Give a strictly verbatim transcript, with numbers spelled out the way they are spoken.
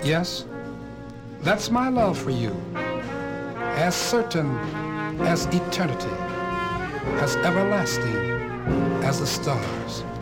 Yes, that's my love for you, as certain as eternity, as everlasting as the stars.